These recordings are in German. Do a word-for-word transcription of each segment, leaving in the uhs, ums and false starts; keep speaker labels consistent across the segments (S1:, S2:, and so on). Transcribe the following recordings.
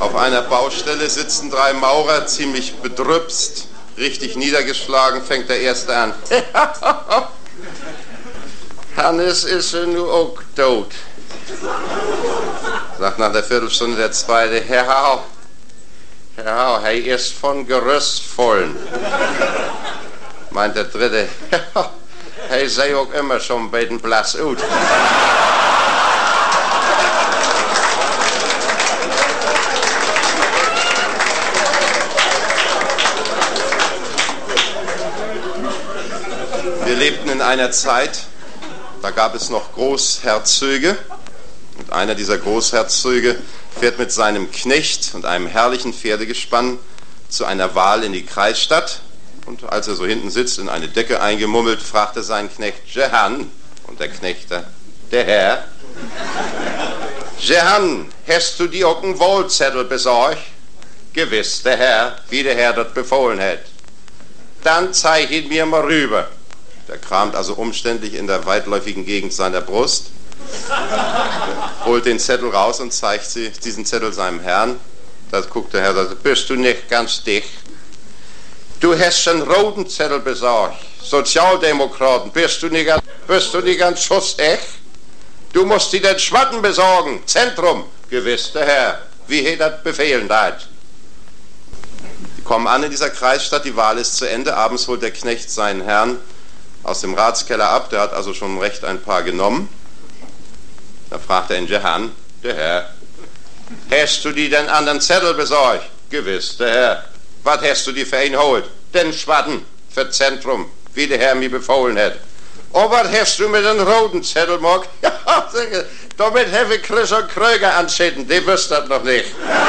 S1: Auf einer Baustelle sitzen drei Maurer, ziemlich bedrüpst, richtig niedergeschlagen, fängt der Erste an. Hannes ist ja nu auch tot. Sagt nach der Viertelstunde der Zweite, Herr Hau, Herr Hau, er ist von Gerüst vollen. Meint der Dritte, er sei auch immer schon bei den Blass ut. Wir lebten in einer Zeit, da gab es noch Großherzöge. Und einer dieser Großherzöge fährt mit seinem Knecht und einem herrlichen Pferdegespann zu einer Wahl in die Kreisstadt. Und als er so hinten sitzt, in eine Decke eingemummelt, fragt er seinen Knecht, Jehan, und der Knecht, der Herr, Jehan, hast du dir auch einen Wahlzettel besorgt? Gewiss, der Herr, wie der Herr dort befohlen hat. Dann zeig ihn mir mal rüber. Der kramt also umständlich in der weitläufigen Gegend seiner Brust, holt den Zettel raus und zeigt sie, diesen Zettel seinem Herrn. Da guckt der Herr, sagt, bist du nicht ganz dicht? Du hast einen roten Zettel besorgt. Sozialdemokraten, bist du nicht ganz, bist du nicht ganz schussecht? Du musst dir den Schwatten besorgen. Zentrum. Gewiss, der Herr. Wie hätt das befehlen dat? Die kommen an in dieser Kreisstadt, die Wahl ist zu Ende. Abends holt der Knecht seinen Herrn aus dem Ratskeller ab. Der hat also schon recht ein paar genommen. Da fragt er ihn, Jehan, der Herr, hast du dir den anderen Zettel besorgt? Gewiss, der Herr. Was hast du dir für ihn holt? Den Schwatten für Zentrum, wie der Herr mir befohlen hat. Oh, was hast du mit den roten Zettel, Mock? Ja, damit habe ich Chris und Kröger anschieden, die wüsst das noch nicht.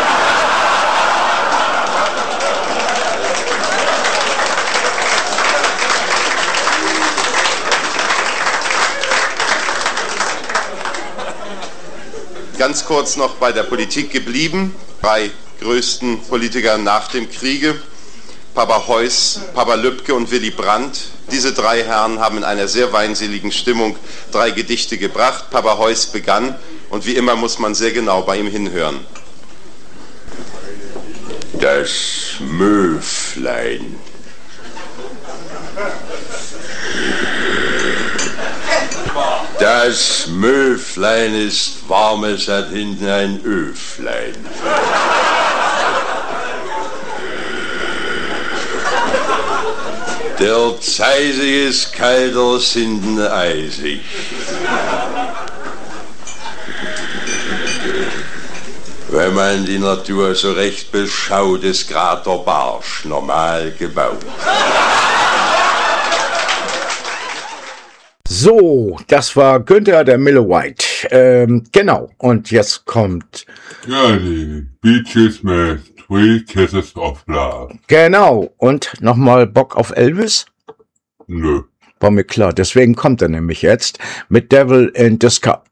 S1: Ganz kurz noch bei der Politik geblieben, drei größten Politiker nach dem Kriege, Papa Heuss, Papa Lübcke und Willy Brandt. Diese drei Herren haben in einer sehr weinseligen Stimmung drei Gedichte gebracht. Papa Heuss begann und wie immer muss man sehr genau bei ihm hinhören.
S2: Das Möflein. Das Möflein ist warm, es hat hinten ein Öflein. Der Zeisig ist kalt, der ist hinten eisig. Wenn man die Natur so recht beschaut, ist grad der Barsch normal gebaut.
S3: So, das war Günther, der Miller-White. Ähm, genau, und jetzt kommt...
S4: Ja, die Beaches mit Three Kisses of Love.
S3: Genau, und nochmal Bock auf Elvis?
S4: Nö.
S3: War mir klar, deswegen kommt er nämlich jetzt mit Devil in the Sky.